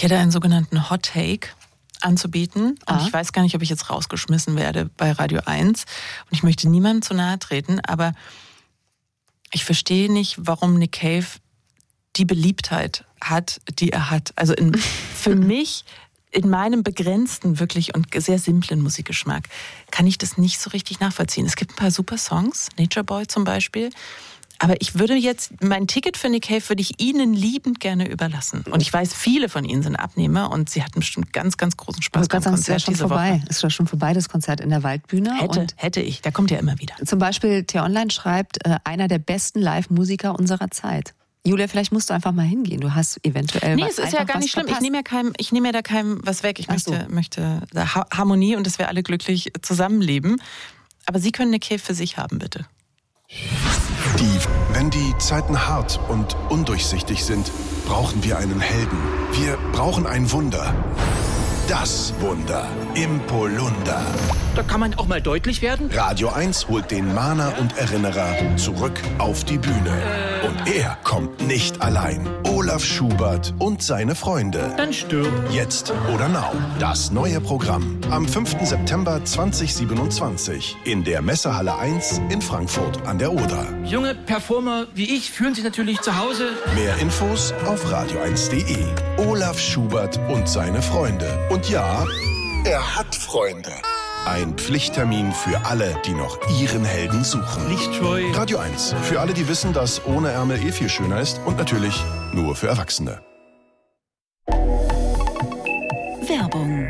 hätte einen sogenannten Hot Take anzubieten. Und ich weiß gar nicht, ob ich jetzt rausgeschmissen werde bei Radio 1. Und ich möchte niemandem zu nahe treten, aber ich verstehe nicht, warum Nick Cave die Beliebtheit hat, die er hat. Also für mich, in meinem begrenzten, wirklich und sehr simplen Musikgeschmack, kann ich das nicht so richtig nachvollziehen. Es gibt ein paar super Songs, Nature Boy zum Beispiel, aber ich würde jetzt, mein Ticket für Nick Cave würde ich Ihnen liebend gerne überlassen. Und ich weiß, viele von Ihnen sind Abnehmer und Sie hatten bestimmt ganz, ganz großen Spaß beim Konzert. Ist ja schon vorbei. Ist ja schon vorbei, das Konzert in der Waldbühne. Hätte ich. Der kommt ja immer wieder. Zum Beispiel T-Online schreibt, einer der besten Live-Musiker unserer Zeit. Julia, vielleicht musst du einfach mal hingehen. Du hast eventuell es ist ja gar nicht schlimm. Ich nehme ja da keinem was weg. Ich möchte Harmonie und dass wir alle glücklich zusammenleben. Aber Sie können eine Cave für sich haben, bitte. Wenn die Zeiten hart und undurchsichtig sind, brauchen wir einen Helden. Wir brauchen ein Wunder. Das Wunder im Polunder. Da kann man auch mal deutlich werden. Radio 1 holt den Mahner und Erinnerer zurück auf die Bühne. Und er kommt nicht allein. Olaf Schubert und seine Freunde. Dann stirb. Jetzt oder now. Das neue Programm. Am 5. September 2027 in der Messehalle 1 in Frankfurt an der Oder. Junge Performer wie ich fühlen sich natürlich zu Hause. Mehr Infos auf radio1.de. Olaf Schubert und seine Freunde. Und ja, er hat Freunde. Ein Pflichttermin für alle, die noch ihren Helden suchen. Lichtscheu. Radio 1. Für alle, die wissen, dass ohne Ärmel viel schöner ist. Und natürlich nur für Erwachsene. Werbung.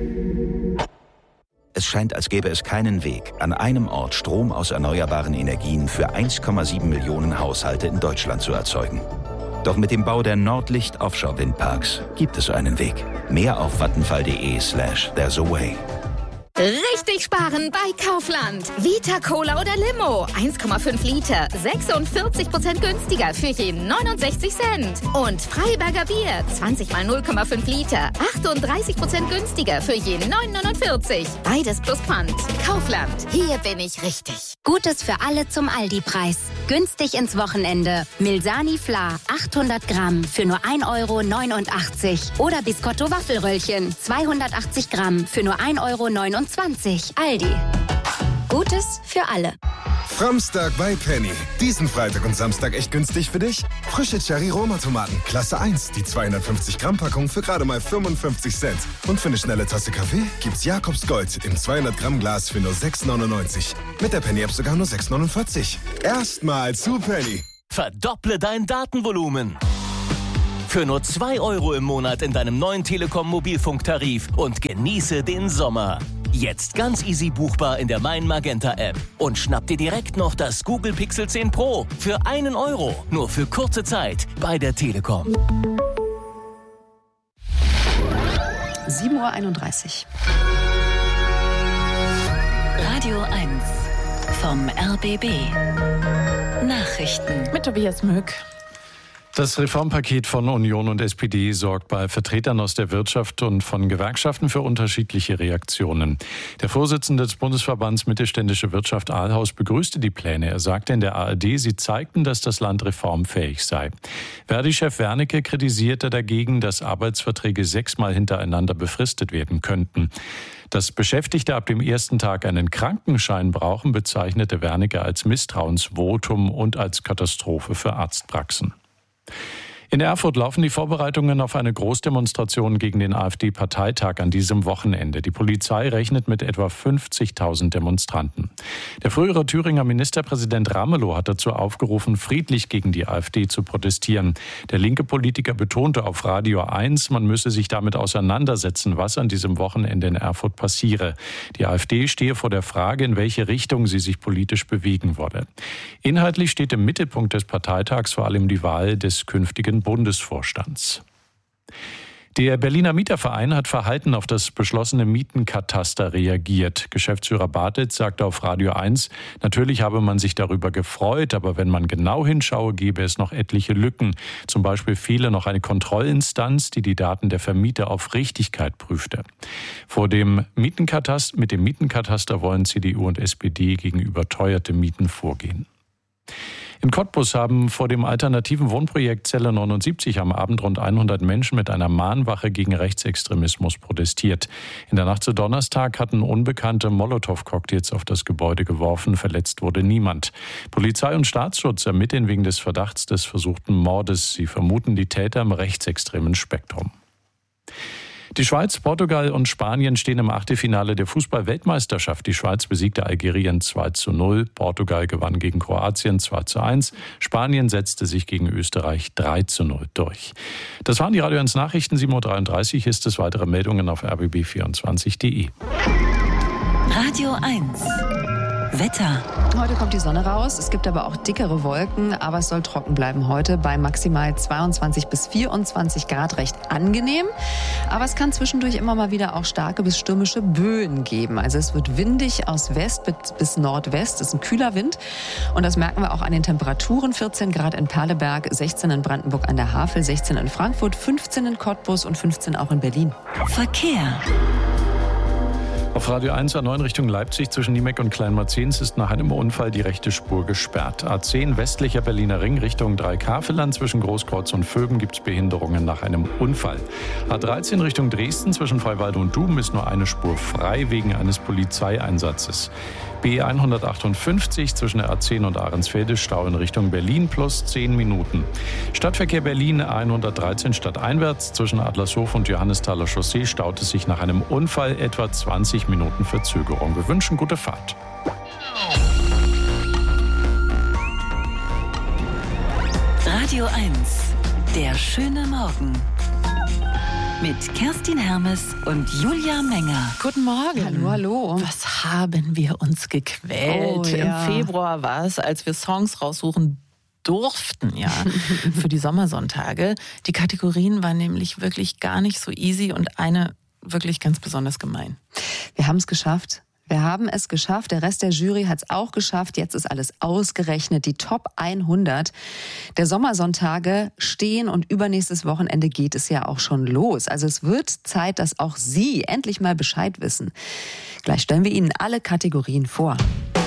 Es scheint, als gäbe es keinen Weg, an einem Ort Strom aus erneuerbaren Energien für 1,7 Millionen Haushalte in Deutschland zu erzeugen. Doch mit dem Bau der Nordlicht Offshore-Windparks gibt es einen Weg. Mehr auf vattenfall.de/there's a way. Richtig sparen bei Kaufland. Vita Cola oder Limo. 1,5 Liter. 46% günstiger für je 69 Cent. Und Freiberger Bier. 20 mal 0,5 Liter. 38% günstiger für je 9,49. Beides plus Pfand. Kaufland. Hier bin ich richtig. Gutes für alle zum Aldi-Preis. Günstig ins Wochenende. Milsani Fla 800 Gramm für nur 1,89 € oder Biscotto Waffelröllchen 280 Gramm für nur 1,29 €. Aldi. Gutes für alle. Framstag bei Penny. Diesen Freitag und Samstag echt günstig für dich? Frische Cherry-Roma-Tomaten, Klasse 1, die 250 Gramm Packung für gerade mal 55 Cent. Und für eine schnelle Tasse Kaffee gibt's Jakobs Gold im 200 Gramm Glas für nur 6,99. Mit der Penny-App sogar nur 6,49. Erstmal zu Penny. Verdopple dein Datenvolumen. Für nur 2 € im Monat in deinem neuen Telekom-Mobilfunktarif und genieße den Sommer. Jetzt ganz easy buchbar in der Mein Magenta App. Und schnapp dir direkt noch das Google Pixel 10 Pro für 1 €. Nur für kurze Zeit bei der Telekom. 7:31 Uhr. Radio 1 vom RBB. Nachrichten. Mit Tobias Mück. Das Reformpaket von Union und SPD sorgt bei Vertretern aus der Wirtschaft und von Gewerkschaften für unterschiedliche Reaktionen. Der Vorsitzende des Bundesverbands Mittelständische Wirtschaft Ahlhaus begrüßte die Pläne. Er sagte in der ARD, sie zeigten, dass das Land reformfähig sei. Verdi-Chef Wernicke kritisierte dagegen, dass Arbeitsverträge 6-mal hintereinander befristet werden könnten. Dass Beschäftigte ab dem ersten Tag einen Krankenschein brauchen, bezeichnete Wernicke als Misstrauensvotum und als Katastrophe für Arztpraxen. In Erfurt laufen die Vorbereitungen auf eine Großdemonstration gegen den AfD-Parteitag an diesem Wochenende. Die Polizei rechnet mit etwa 50.000 Demonstranten. Der frühere Thüringer Ministerpräsident Ramelow hat dazu aufgerufen, friedlich gegen die AfD zu protestieren. Der linke Politiker betonte auf Radio 1, man müsse sich damit auseinandersetzen, was an diesem Wochenende in Erfurt passiere. Die AfD stehe vor der Frage, in welche Richtung sie sich politisch bewegen wolle. Inhaltlich steht im Mittelpunkt des Parteitags vor allem die Wahl des künftigen Bundesvorstands. Der Berliner Mieterverein hat verhalten auf das beschlossene Mietenkataster reagiert. Geschäftsführer Bartels sagte auf Radio 1, natürlich habe man sich darüber gefreut, aber wenn man genau hinschaue, gäbe es noch etliche Lücken. Zum Beispiel fehle noch eine Kontrollinstanz, die die Daten der Vermieter auf Richtigkeit prüfte. Mit dem Mietenkataster wollen CDU und SPD gegen überteuerte Mieten vorgehen. In Cottbus haben vor dem alternativen Wohnprojekt Zelle 79 am Abend rund 100 Menschen mit einer Mahnwache gegen Rechtsextremismus protestiert. In der Nacht zu Donnerstag hatten Unbekannte Molotow-Cocktails auf das Gebäude geworfen. Verletzt wurde niemand. Polizei und Staatsschutz ermitteln wegen des Verdachts des versuchten Mordes. Sie vermuten die Täter im rechtsextremen Spektrum. Die Schweiz, Portugal und Spanien stehen im Achtelfinale der Fußball-Weltmeisterschaft. Die Schweiz besiegte Algerien 2:0, Portugal gewann gegen Kroatien 2:1, Spanien setzte sich gegen Österreich 3:0 durch. Das waren die Radio 1 Nachrichten, 7:33 Uhr ist es. Weitere Meldungen auf rbb24.de. Radio 1 Wetter. Heute kommt die Sonne raus, es gibt aber auch dickere Wolken, aber es soll trocken bleiben heute bei maximal 22 bis 24 Grad, recht angenehm. Aber es kann zwischendurch immer mal wieder auch starke bis stürmische Böen geben. Also es wird windig aus West bis Nordwest, es ist ein kühler Wind und das merken wir auch an den Temperaturen. 14 Grad in Perleberg, 16 in Brandenburg an der Havel, 16 in Frankfurt, 15 in Cottbus und 15 auch in Berlin. Verkehr. Auf Radio 1 A9 Richtung Leipzig zwischen Niemeck und Kleinmarzens ist nach einem Unfall die rechte Spur gesperrt. A10 westlicher Berliner Ring Richtung Dreikafelland zwischen Großkreuz und Vöben gibt es Behinderungen nach einem Unfall. A13 Richtung Dresden zwischen Freiwalde und Duben ist nur eine Spur frei wegen eines Polizeieinsatzes. B158 zwischen der A10 und Ahrensfelde Stau in Richtung Berlin plus 10 Minuten. Stadtverkehr Berlin A113 stadteinwärts zwischen Adlershof und Johannesthaler Chaussee staut es sich nach einem Unfall etwa 20 Minuten Verzögerung. Wir wünschen gute Fahrt. Radio 1, der schöne Morgen. Mit Kerstin Hermes und Julia Menger. Guten Morgen. Hallo, hallo. Was haben wir uns gequält? Oh, ja. Im Februar war es, als wir Songs raussuchen durften, ja, für die Sommersonntage. Die Kategorien waren nämlich wirklich gar nicht so easy und eine wirklich ganz besonders gemein. Wir haben es geschafft. Wir haben es geschafft. Der Rest der Jury hat es auch geschafft. Jetzt ist alles ausgerechnet. Die Top 100 der Sommersonntage stehen und übernächstes Wochenende geht es ja auch schon los. Also es wird Zeit, dass auch Sie endlich mal Bescheid wissen. Gleich stellen wir Ihnen alle Kategorien vor.